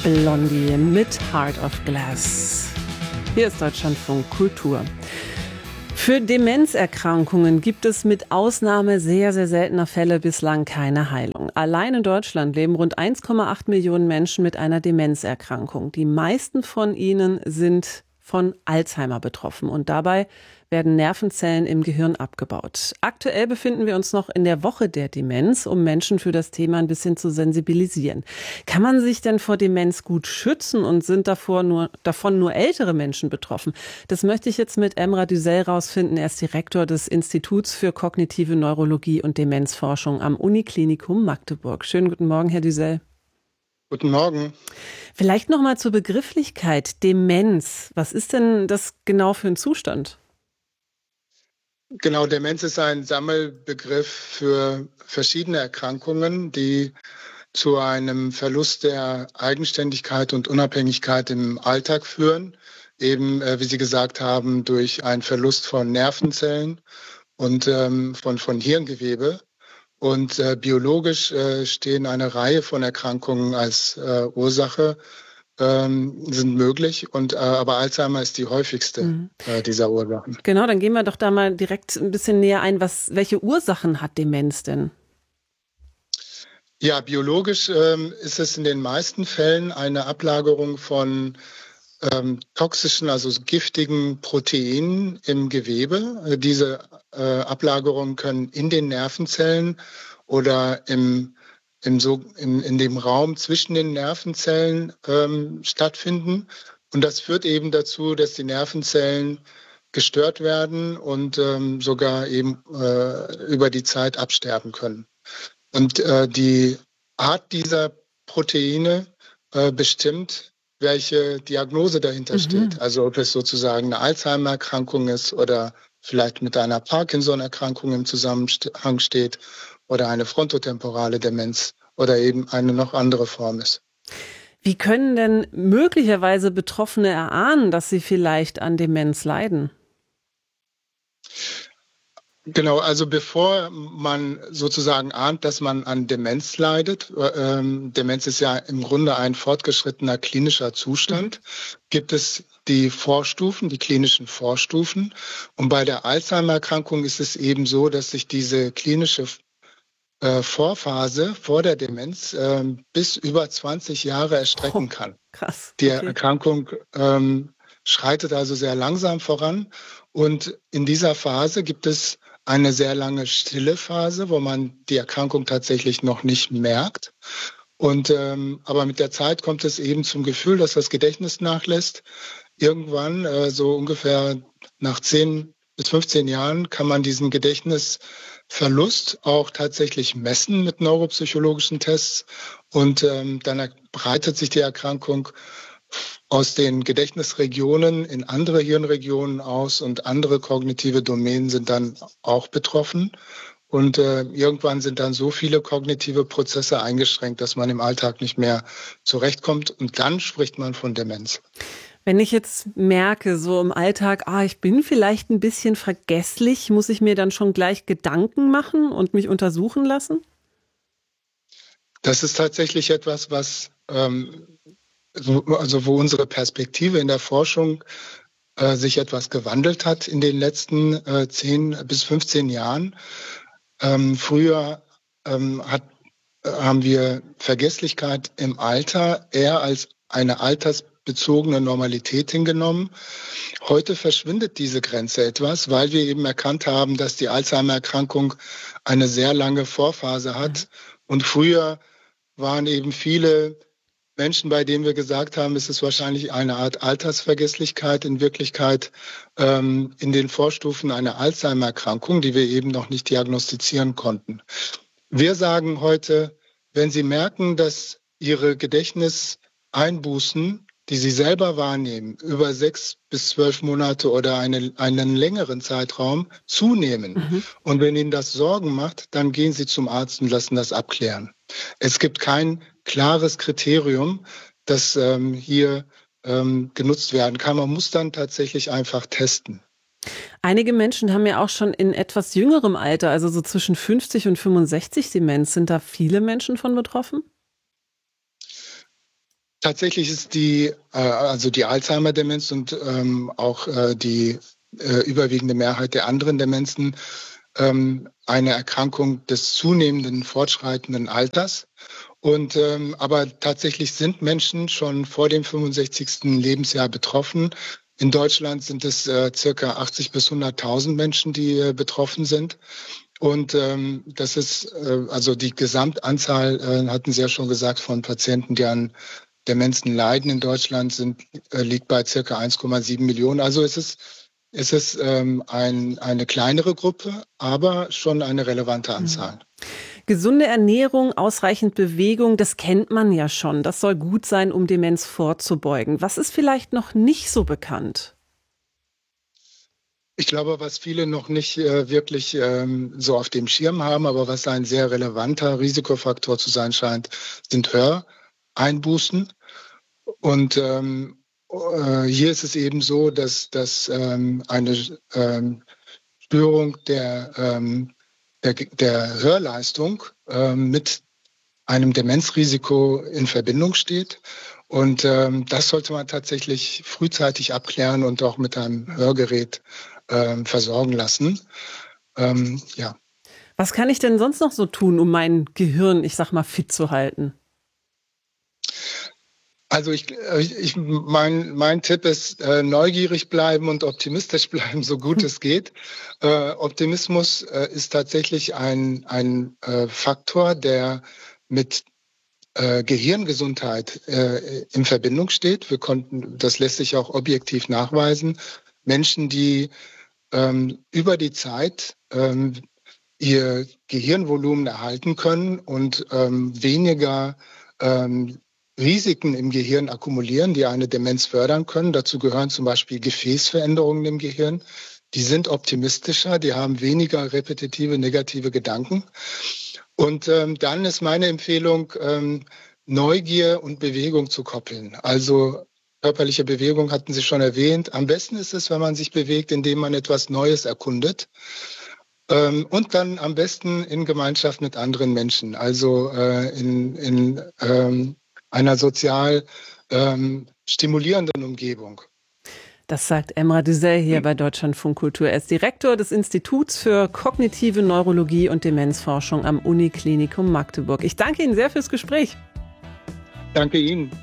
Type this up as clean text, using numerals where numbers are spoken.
Blondie mit Heart of Glass. Hier ist Deutschlandfunk Kultur. Für Demenzerkrankungen gibt es mit Ausnahme sehr, sehr seltener Fälle bislang keine Heilung. Allein in Deutschland leben rund 1,8 Millionen Menschen mit einer Demenzerkrankung. Die meisten von ihnen sind von Alzheimer betroffen und dabei werden Nervenzellen im Gehirn abgebaut. Aktuell befinden wir uns noch in der Woche der Demenz, um Menschen für das Thema ein bisschen zu sensibilisieren. Kann man sich denn vor Demenz gut schützen und sind davon nur ältere Menschen betroffen? Das möchte ich jetzt mit Emrah Düzel rausfinden. Er ist Direktor des Instituts für kognitive Neurologie und Demenzforschung am Uniklinikum Magdeburg. Schönen guten Morgen, Herr Düzel. Guten Morgen. Vielleicht noch mal zur Begrifflichkeit Demenz. Was ist denn das genau für ein Zustand? Genau, Demenz ist ein Sammelbegriff für verschiedene Erkrankungen, die zu einem Verlust der Eigenständigkeit und Unabhängigkeit im Alltag führen. Eben, wie Sie gesagt haben, durch einen Verlust von Nervenzellen und von Hirngewebe. Und biologisch stehen eine Reihe von Erkrankungen als Ursache, sind möglich. Aber Alzheimer ist die häufigste dieser Ursachen. Genau, dann gehen wir doch da mal direkt ein bisschen näher ein. Welche Ursachen hat Demenz denn? Ja, biologisch ist es in den meisten Fällen eine Ablagerung von toxischen, also giftigen Proteinen im Gewebe. Diese Ablagerungen können in den Nervenzellen oder in dem Raum zwischen den Nervenzellen stattfinden. Und das führt eben dazu, dass die Nervenzellen gestört werden und sogar eben über die Zeit absterben können. Und die Art dieser Proteine bestimmt, welche Diagnose dahinter steht. Also ob es sozusagen eine Alzheimer-Erkrankung ist oder vielleicht mit einer Parkinson-Erkrankung im Zusammenhang steht oder eine frontotemporale Demenz oder eben eine noch andere Form ist. Wie können denn möglicherweise Betroffene erahnen, dass sie vielleicht an Demenz leiden? Genau, also bevor man sozusagen ahnt, dass man an Demenz leidet, Demenz ist ja im Grunde ein fortgeschrittener klinischer Zustand, gibt es die Vorstufen, die klinischen Vorstufen. Und bei der Alzheimer-Erkrankung ist es eben so, dass sich diese klinische Vorphase vor der Demenz bis über 20 Jahre erstrecken kann. Krass. Die Erkrankung schreitet also sehr langsam voran. Und in dieser Phase gibt es eine sehr lange stille Phase, wo man die Erkrankung tatsächlich noch nicht merkt. Aber mit der Zeit kommt es eben zum Gefühl, dass das Gedächtnis nachlässt. Irgendwann, so ungefähr nach 10 bis 15 Jahren, kann man diesen Gedächtnisverlust auch tatsächlich messen mit neuropsychologischen Tests. Und dann breitet sich die Erkrankung aus den Gedächtnisregionen in andere Hirnregionen aus und andere kognitive Domänen sind dann auch betroffen. Und irgendwann sind dann so viele kognitive Prozesse eingeschränkt, dass man im Alltag nicht mehr zurechtkommt. Und dann spricht man von Demenz. Wenn ich jetzt merke, so im Alltag, ich bin vielleicht ein bisschen vergesslich, muss ich mir dann schon gleich Gedanken machen und mich untersuchen lassen? Das ist tatsächlich etwas, was wo unsere Perspektive in der Forschung sich etwas gewandelt hat in den letzten 10 bis 15 Jahren. Früher haben wir Vergesslichkeit im Alter eher als eine altersbezogene Normalität hingenommen. Heute verschwindet diese Grenze etwas, weil wir eben erkannt haben, dass die Alzheimer-Erkrankung eine sehr lange Vorphase hat. Und früher waren eben viele Menschen, bei denen wir gesagt haben, es ist wahrscheinlich eine Art Altersvergesslichkeit, in Wirklichkeit in den Vorstufen einer Alzheimer-Erkrankung, die wir eben noch nicht diagnostizieren konnten. Wir sagen heute, wenn Sie merken, dass Ihre Gedächtniseinbußen, die Sie selber wahrnehmen, über 6 bis 12 Monate oder einen längeren Zeitraum zunehmen. Und wenn Ihnen das Sorgen macht, dann gehen Sie zum Arzt und lassen das abklären. Es gibt kein klares Kriterium, das hier genutzt werden kann. Man muss dann tatsächlich einfach testen. Einige Menschen haben ja auch schon in etwas jüngerem Alter, also so zwischen 50 und 65 Demenz. Sind da viele Menschen von betroffen? Tatsächlich ist also die Alzheimer-Demenz und auch die überwiegende Mehrheit der anderen Demenzen eine Erkrankung des zunehmenden fortschreitenden Alters. Und aber tatsächlich sind Menschen schon vor dem 65. Lebensjahr betroffen. In Deutschland sind es circa 80 bis 100.000 Menschen, die betroffen sind. Und das ist also die Gesamtanzahl, hatten Sie ja schon gesagt, von Patienten, die an Demenzen leiden in Deutschland, liegt bei circa 1,7 Millionen. Also es ist eine kleinere Gruppe, aber schon eine relevante Anzahl. Gesunde Ernährung, ausreichend Bewegung, das kennt man ja schon. Das soll gut sein, um Demenz vorzubeugen. Was ist vielleicht noch nicht so bekannt? Ich glaube, was viele noch nicht wirklich so auf dem Schirm haben, aber was ein sehr relevanter Risikofaktor zu sein scheint, sind Höreinbußen. Und hier ist es eben so, dass eine Störung der Hörleistung mit einem Demenzrisiko in Verbindung steht. Und das sollte man tatsächlich frühzeitig abklären und auch mit einem Hörgerät versorgen lassen. Ja. Was kann ich denn sonst noch so tun, um mein Gehirn, ich sag mal, fit zu halten? Also mein Tipp ist, neugierig bleiben und optimistisch bleiben, so gut es geht. Optimismus ist tatsächlich ein Faktor, der mit Gehirngesundheit in Verbindung steht. Das lässt sich auch objektiv nachweisen. Menschen, die über die Zeit ihr Gehirnvolumen erhalten können und weniger Risiken im Gehirn akkumulieren, die eine Demenz fördern können. Dazu gehören zum Beispiel Gefäßveränderungen im Gehirn. Die sind optimistischer, die haben weniger repetitive negative Gedanken. Und dann ist meine Empfehlung, Neugier und Bewegung zu koppeln. Also körperliche Bewegung hatten Sie schon erwähnt. Am besten ist es, wenn man sich bewegt, indem man etwas Neues erkundet. Und dann am besten in Gemeinschaft mit anderen Menschen, also in einer sozial stimulierenden Umgebung. Das sagt Emrah Düzel hier bei Deutschlandfunk Kultur. Er ist Direktor des Instituts für kognitive Neurologie und Demenzforschung am Uniklinikum Magdeburg. Ich danke Ihnen sehr fürs Gespräch. Danke Ihnen.